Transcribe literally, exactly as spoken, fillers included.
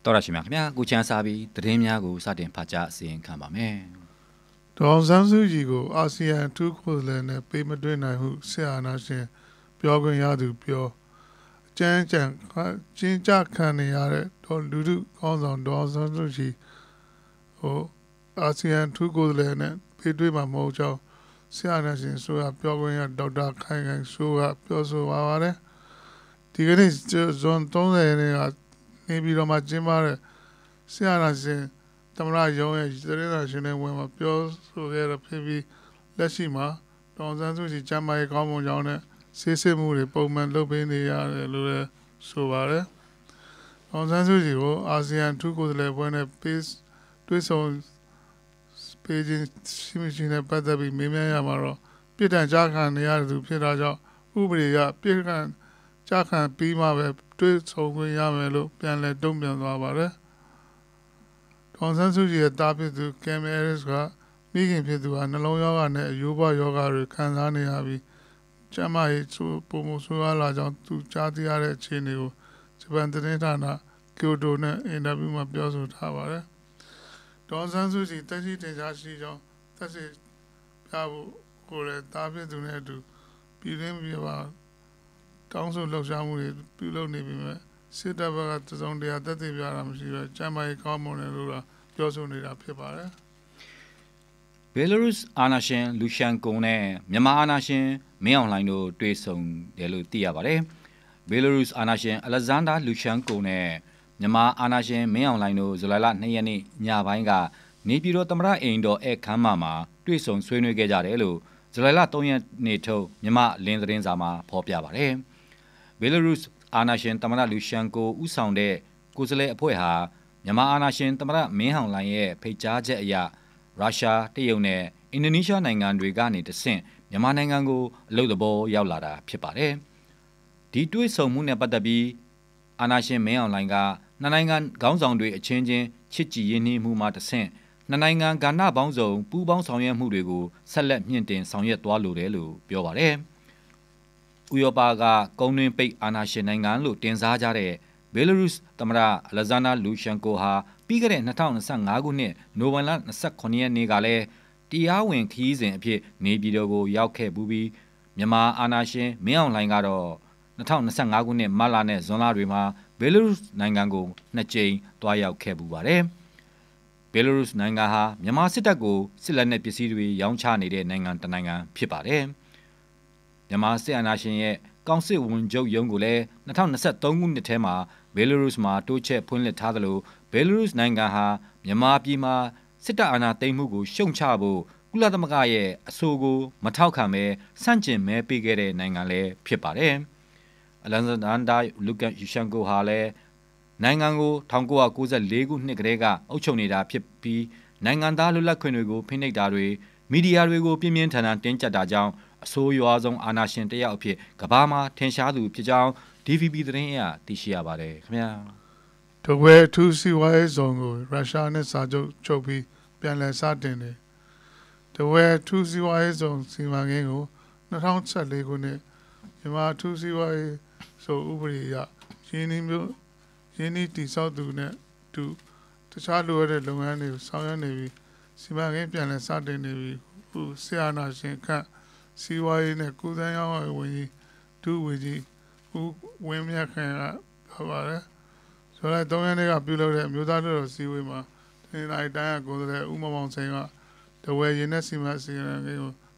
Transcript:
တော်ရရှိမြခင်ဗျာကိုချမ်းစားပြီးသတင်းများကိုစတင်ဖတ်ကြားအစီရင်ခံပါမယ်ဒေါ်ဆန်းစုကြည်ကိုအာဆီယံထူးကိုယ်စားလှယ်နဲ့ပေးမတွေ့နိုင်ဟုဆရာနာရှင်ပြောခွင့်ရသူပြောအကျဉ်းချံကျင်းကြခံနေရတဲ့ဒေါ်လူထုကောင်းဆောင်ဒေါ်ဆန်းစုကြည်ဟိုအာဆီယံထူးကိုယ်စားလှယ်နဲ့ပေးတွေ့မှာမဟုတ်ကြောင်းဆရာနာရှင်ဆိုရပြောခွင့်ရဒေါက်တာခိုင်ခိုင်ဆိုကပြောဆိုပါပါတယ်ဒီကနေ့ဇွန်သုံးဆယ်ရက်နေ့ကနေပြီးတော့မှကျင်းပတဲ့ဆရာနာရှင်သမရရုံးရဲ့သတင်းစာရှင်းလင်းပွဲမှာပြောဆိုခဲ့တဲ့ဖြစ်ပြီးလက်ရှိမှာဒေါ်ဆန်းစုကြည်ကျမ်းမာရေးကောင်းမွန်ကြောင်းနဲ့ဆေးစစ်မှုတွေပုံမှန်လုပ်ပေးနေရတယ်လို့လည်းဆိုပါတယ်။ဒေါ်ဆန်းစုကြည်ကိုအာဆီယံထူးကိုယ်စားလှယ်ပွဲနဲ့ပေးတွေ့ဆုံပေးခြင်းရှိမရှိနဲ့ပတ်သက်ပြီးမေးမြန်းရမှာတော့ပြည်ထန်ကြားခံနေရသူဖြစ်တာကြောင့်ဥပဒေကပြည်ထန်ကြားခံပြီးမှပဲတွေ့ဆုံခွင့်ရမယ်လို့ပြန်လည်တုံ့ပြန်သွားပါတယ်။ဒေါ်ဆန်းစုကြည်ရဲ့တာဖြစ်သူကင်မဲရစ်ကမိခင်ဖြစ်သူဟာနှလုံးရောဂါနဲ့အယိုးဘရောဂါတွေခံစားနေရပြီးကျန်းမာရေးဆိုပုံမဆိုးရလာကြောင်းသူကြားသိရတဲ့အခြေအနေကိုဂျပန်သတင်းဌာနကျိုတိုနဲ့အင်တာဗျူးမှာပြောဆိုထားပါတယ်။ဒေါ်ဆန်းစုကြည်တက်ရှိတင်ရှားရှိကြောင်းသက်သေပြဖို့ကိုလည်းတာဖြစ်သူနဲ့အတူပြည်တွင်းပြည်ပတောင်းဆိုလှုပ်ရှားမှုတွေပြုလုပ်နေပြီးမြဲစစ်တပ်ဘက်ကတစုံတရာတက်သေပြတာမရှိပဲကျမ်းမာရေးကောင်းမွန်တယ်လို့ပြောဆိုနေတာဖြစ်ပါတယ်ဘယ်လာရုစ်အာဏာရှင်လူရှန်ကုံနဲ့မြန်မာအာဏာရှင်မင်းအောင်လှိုင်တို့တွေ့ဆုံတယ်လို့သိရပါတယ်ဘယ်လာရုစ်အာဏာရှင်အလက်ဇန်ဒါလူရှန်ကုံနဲ့မြန်မာအာဏာရှင်မင်းအောင်လှိုင်တို့ဇူလိုင်လနှစ်ရက်နေ့ညပိုင်းကနေပြည်တော်သမ္မတအိမ်တော်ဧခမ်းမမှာတွေ့ဆုံဆွေးနွေးခဲ့ကြတယ်လို့ဇူလိုင်လသုံးရက်နေ့ထုတ်မြန်မာလင်းသတင်းစာမှာဖော်ပြပါတယ်ဘယ်လာရုစ်အာဏာရှင်သမ္မတလူရှန်ကိုဦးဆောင်တဲ့ကိုယ်စားလှယ်အဖွဲ့ဟာမြန်မာအာဏာရှင်သမ္မတမင်းအောင်လှိုင်ရဲ့ဖိတ်ကြားချက်အရရုရှားတရုတ်နဲ့အင်ဒိုနီးရှားနိုင်ငံတွေကနေတဆင့်မြန်မာနိုင်ငံကိုအလုပ်သဘောရောက်လာတာဖြစ်ပါတယ်ဒီတွေ့ဆုံမှုနဲ့ပတ်သက်ပြီးအာဏာရှင်မင်းအောင်လှိုင်ကနှစ်နိုင်ငံခေါင်းဆောင်တွေအချင်းချင်းချစ်ကြည်ရင်းနှီးမှုမှတဆင့်နှစ်နိုင်ငံကဏ္ဍပေါင်းစုံပူးပေါင်းဆောင်ရွက်မှုတွေကိုဆက်လက်မြင့်တင်ဆောင်ရွက်သွားလိုတယ်လို့ပြောပါတယ်ဥရောပကကုန်းတွင်းပိတ်အာဏာရှင်နိုင်ငံလို့တင်စားကြတဲ့ဘယ်လာရုစ်သမ္မတအလက်ဇန်ဒါလူရှန်ကိုဟာပြီးခဲ့တဲ့၂၀၂၅ခုနှစ်နိုဝင်ဘာလ၂၇ရက်နေ့ကလည်းတရားဝင်ခရီးစဉ်အဖြစ်နေပြည်တော်ကိုရောက်ခဲ့ပူးပြီးမြန်မာအာဏာရှင်မင်းအောင်လှိုင်ကတော့၂၀၂၅ခုနှစ်မတ်လနဲ့ဇွန်လတွေမှာဘယ်လာရုစ်နိုင်ငံကိုနှစ်ကြိမ်တွားရောက်ခဲ့ပူပါတယ်ဘယ်လာရုစ်နိုင်ငံဟာမြန်မာစစ်တပ်ကိုစစ်လက်နက်ပစ္စည်းတွေရောင်းချနေတဲ့နိုင်ငံတစ်နိုင်ငံဖြစ်ပါတယ်မြန်မာစစ်အာဏာရှင်ရဲ့ကောင်စစ်ဝန်ချုပ်ရုံးကိုလည်း၂၀၂၃ခုနှစ်ထဲမှာဘယ်လာရုစ်မှာတိုးချဲ့ဖွင့်လှစ်ထားသလိုဘယ်လာရုစ်နိုင်ငံဟာမြန်မာပြည်မှာစစ်တပ်အာဏာသိမ်းမှုကိုရှုံချဖို့ကုလသမဂ္ဂရဲ့အဆိုကိုမထောက်ခံဘဲဆန့်ကျင်မဲပေးခဲ့တဲ့နိုင်ငံလည်းဖြစ်ပါတယ်။အလန်ဇန်ဒါလူကန်ယူရှန်ကိုဟာလည်းနိုင်ငံကို၁၉၉၄ခုနှစ်ကတည်းကအုပ်ချုပ်နေတာဖြစ်ပြီးနိုင်ငံသားလွတ်လပ်ခွင့်တွေကိုဖိနှိပ်တာတွေမီဒီယာတွေကိုပြင်းပြင်းထန်ထန်တင်းကျပ်တာကြောင့်အဆိုးရွားဆုံးအာဏာရှင်တယောက်အဖြစ်ကမ္ဘာမှာထင်ရှားသူဖြစ်ကြောင်း ဒီ ဗီ ဘီ သတင်းအရသိရှိရပါတယ်ခင်ဗျာတဝဲထူးစီဝါရေးဇုံကိုရုရှားနဲ့စာချုပ်ချုပ်ပြီးပြန်လည်စတင်တယ်တဝဲထူးစီဝါရေးဇုံစီမံကိန်းကို၂၀၁၄ခုနှစ်မြန်မာထူးစီဝါရေးဆိုဥပဒေအရရင်းနှီးမျိုးရင်းနှီးတည်ဆောက်သူနဲ့တူတခြားလိုအပ်တဲ့လုပ်ငန်းတွေကိုဆောင်ရွက်နေပြီးစီမံကိန်းပြန်လည်စတင်နေပြီးဟိုဆီယာနာရှင်ခန့်စီဝါရေးနဲ့ကုသရေးဝန်ကြီးဒုဝန်ကြီးဦးဝင်းမြတ်ခင်ကပြောပါတယ်ဆိုတော့သုံးရက်နေ့ကပြုလုပ်တဲ့အမျိုးသားလွှတ်တော်စည်းဝေးမှာတင်လိုက်တိုင်းကကိုယ်စားလှယ်ဦးမောင်မောင်စိန်ကတဝဲရင်းနဲ့စီမံစီမံကိန်းကို